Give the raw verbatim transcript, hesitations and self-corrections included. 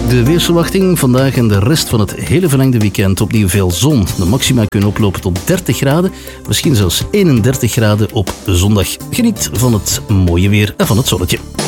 De weersverwachting vandaag en de rest van het hele verlengde weekend. Opnieuw veel zon. De maxima kunnen oplopen tot dertig graden. Misschien zelfs eenendertig graden op zondag. Geniet van het mooie weer en van het zonnetje.